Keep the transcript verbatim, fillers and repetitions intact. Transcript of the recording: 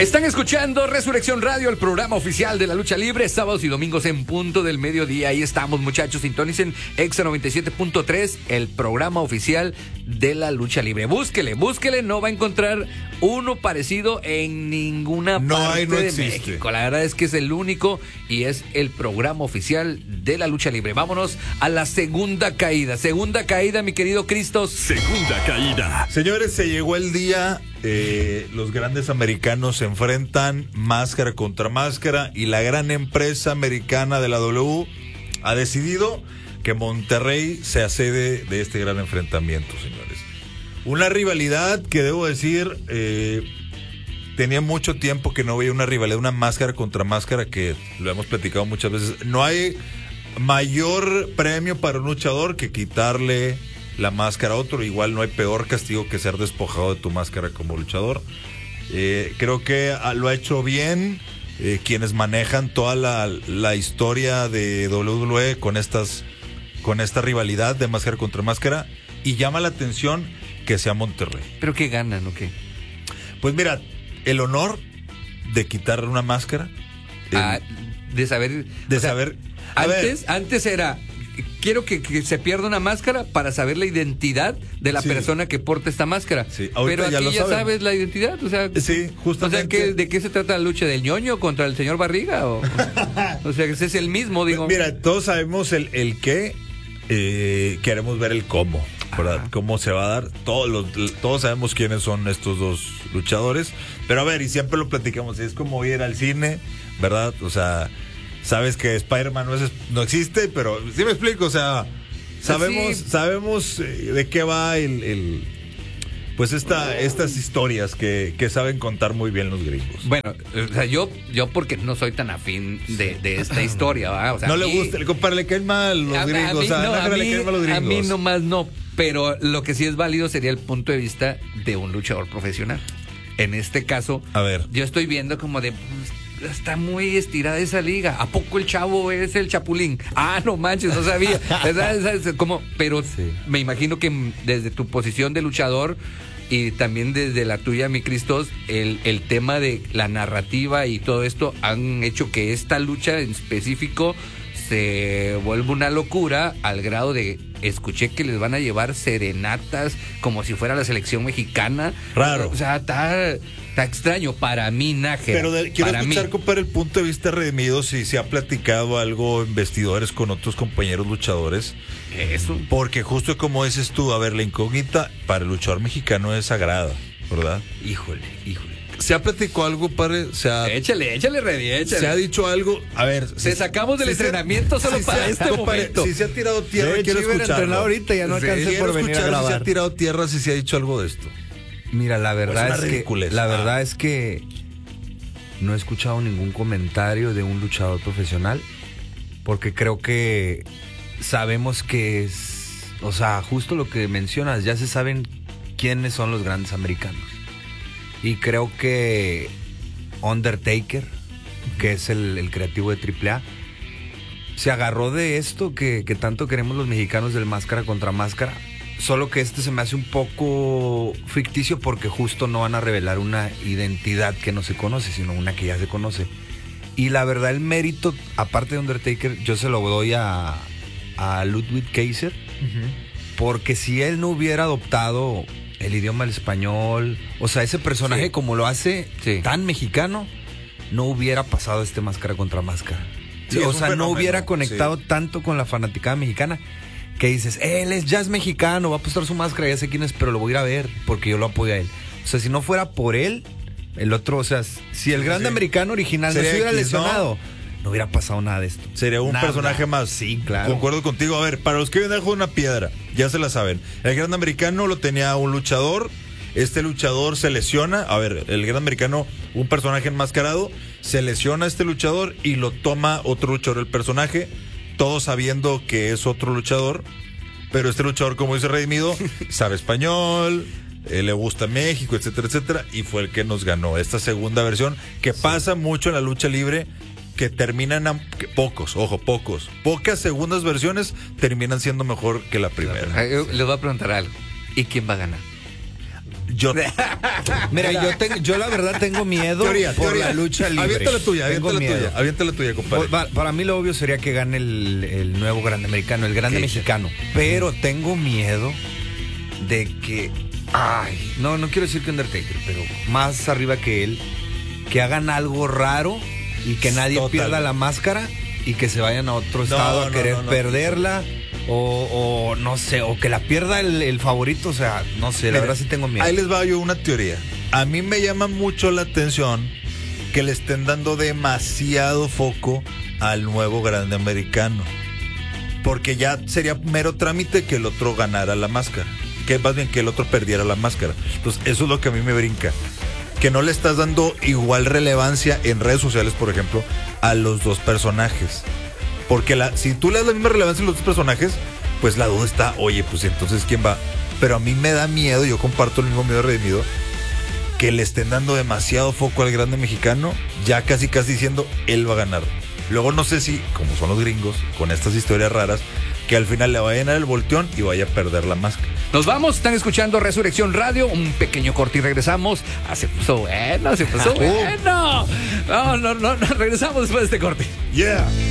Están escuchando Resurrección Radio, el programa oficial de la lucha libre, sábados y domingos en punto del mediodía. Ahí estamos, muchachos, sintonicen Exa noventa y siete punto tres, el programa oficial de la lucha libre. Búsquele, búsquele, no va a encontrar uno parecido en ninguna no parte hay, no de existe. México. La verdad es que es el único y es el programa oficial de la lucha libre. Vámonos a la segunda caída. Segunda caída, mi querido Cristos. Segunda caída. Señores, se llegó el día. Eh, los grandes americanos se enfrentan máscara contra máscara y la gran empresa americana de la W ha decidido que Monterrey sea sede de este gran enfrentamiento, señores. Una rivalidad que debo decir, eh, tenía mucho tiempo que no veía una rivalidad, una máscara contra máscara, que lo hemos platicado muchas veces. No hay mayor premio para un luchador que quitarle la máscara a otro. Igual no hay peor castigo que ser despojado de tu máscara como luchador. Eh, creo que lo ha hecho bien eh, quienes manejan toda la, la historia de doble u doble u E con estas con esta rivalidad de máscara contra máscara, y llama la atención que sea Monterrey. ¿Pero qué ganan o qué? Pues mira, el honor de quitarle una máscara, ah, de saber de o sea, saber antes, antes era quiero que, que se pierda una máscara para saber la identidad de la sí. persona que porta esta máscara. Sí, pero aquí ya, lo ya saben. sabes la identidad. O sea, sí, justamente. O sea, ¿qué, ¿de qué se trata la lucha? ¿Del ñoño contra el señor Barriga? O, o sea, que ese es el mismo, digo. Mira, todos sabemos el, el qué, eh, queremos ver el cómo, ¿verdad? Ajá. Cómo se va a dar. Todos, los, todos sabemos quiénes son estos dos luchadores. Pero a ver, y siempre lo platicamos, es como ir al cine, ¿verdad? O sea, sabes que Spider-Man no, es, no existe, pero sí me explico, o sea, sabemos, sí. sabemos de qué va el, el pues esta, estas historias que, que saben contar muy bien los gringos. Bueno, o sea, yo, yo porque no soy tan afín de, de esta historia, ¿va? O sea, no le mí, gusta, el compadre le caen mal los a, gringos, a mí, o sea, no, a, mí, le caen mal los gringos. A mí nomás no, pero lo que sí es válido sería el punto de vista de un luchador profesional. En este caso, a ver, yo estoy viendo como de... Está muy estirada esa liga. ¿A poco el chavo es el Chapulín? Ah, no manches, no sabía. Como, pero sí. Me imagino que desde tu posición de luchador y también desde la tuya, mi Cristos, el, el tema de la narrativa y todo esto han hecho que esta lucha en específico se vuelva una locura al grado de... Escuché que les van a llevar serenatas como si fuera la selección mexicana. Raro. O sea, está, está extraño para mí, Nájera. Pero de, quiero para escuchar, mí. compadre, el punto de vista redimido, si se ha platicado algo en vestidores con otros compañeros luchadores. Eso. Porque justo como dices tú, a ver, la incógnita para el luchador mexicano es sagrada, ¿verdad? Híjole, híjole. ¿Se ha platicado algo, padre? Se ha, échale, échale, Reddy, échale. ¿Se ha dicho algo? A ver. Se si, sacamos del si entrenamiento se, solo si para se, este compadre, momento. Si se ha tirado tierra, sí, quiero escucharlo. ahorita ya no sí, alcancé por venir a grabar. Si se ha tirado tierra, si se ha dicho algo de esto. Mira, la verdad es, es que la verdad ah. es que no he escuchado ningún comentario de un luchador profesional, porque creo que sabemos que es, o sea, justo lo que mencionas, ya se saben quiénes son los grandes americanos. Y creo que Undertaker, que es el, el creativo de triple A, se agarró de esto que, que tanto queremos los mexicanos del máscara contra máscara. Solo que este se me hace un poco ficticio porque justo no van a revelar una identidad que no se conoce, sino una que ya se conoce. Y la verdad, el mérito, aparte de Undertaker, yo se lo doy a, a Ludwig Kaiser, uh-huh. porque si él no hubiera adoptado el idioma del español, o sea, ese personaje sí. como lo hace sí. tan mexicano, no hubiera pasado este máscara contra máscara. Sí, o sea, no hubiera conectado sí. tanto con la fanaticada mexicana, que dices, él es jazz mexicano, va a postar su máscara, ya sé quién es, pero lo voy a ir a ver, porque yo lo apoyo a él. O sea, si no fuera por él, el otro, o sea, si el grande sí. americano original no se hubiera lesionado, no? no hubiera pasado nada de esto. Sería un nada. personaje más. Sí, claro. Concuerdo contigo. A ver, para los que viven debajo de una piedra, ya se la saben. El gran americano lo tenía un luchador. Este luchador se lesiona. A ver, el gran americano, un personaje enmascarado, se lesiona a este luchador y lo toma otro luchador el personaje, todos sabiendo que es otro luchador. Pero este luchador, como dice Redimido, sabe español, eh, le gusta México, etcétera, etcétera. Y fue el que nos ganó esta segunda versión, que sí. pasa mucho en la lucha libre, que terminan a, que pocos, ojo, pocos, pocas segundas versiones terminan siendo mejor que la primera. Yo les voy a preguntar algo. ¿Y quién va a ganar? Yo, Mira, yo, tengo, yo la verdad tengo miedo teoría, por teoría. la lucha libre. Avienta la tuya, Tengo avienta la miedo. tuya, avienta la tuya, compadre. Pa- Para mí lo obvio sería que gane el, el nuevo grande americano, el grande Ok. mexicano. Pero tengo miedo de que, ay, no, no quiero decir que Undertaker, pero más arriba que él, que hagan algo raro y que nadie Total. pierda la máscara y que se vayan a otro estado a no, querer no, no. perderla. O, o no sé, o que la pierda el, el favorito, o sea, no sé, la Mira, verdad sí tengo miedo. Ahí les va yo una teoría. A mí me llama mucho la atención que le estén dando demasiado foco al nuevo grande americano. Porque ya sería mero trámite que el otro ganara la máscara. Que más bien que el otro perdiera la máscara. Entonces, eso es lo que a mí me brinca. Que no le estás dando igual relevancia en redes sociales, por ejemplo, a los dos personajes. Porque la, si tú le das la misma relevancia a los dos personajes, pues la duda está, oye, pues entonces ¿quién va? Pero a mí me da miedo, yo comparto el mismo miedo redimido, que le estén dando demasiado foco al grande mexicano, ya casi casi diciendo, él va a ganar. Luego no sé si, como son los gringos, con estas historias raras, que al final le vaya a llenar el volteón y vaya a perder la máscara. Nos vamos, están escuchando Resurrección Radio, un pequeño corte y regresamos. Ah, se puso bueno, se puso bueno. No, no, no, no, regresamos después de este corte. Yeah.